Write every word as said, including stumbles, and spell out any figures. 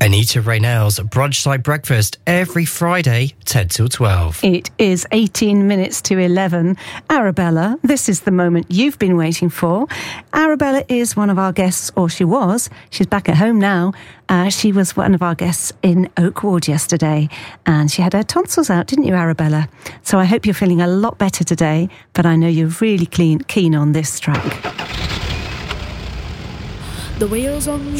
Anita Raynell's Brunchside Breakfast every Friday, ten till twelve. It is eighteen minutes to eleven. Arabella, this is the moment you've been waiting for. Arabella is one of our guests, or she was. She's back at home now. Uh, she was one of our guests in Oak Ward yesterday, and she had her tonsils out, didn't you, Arabella? So I hope you're feeling a lot better today, but I know you're really clean, keen on this track. The wheels on the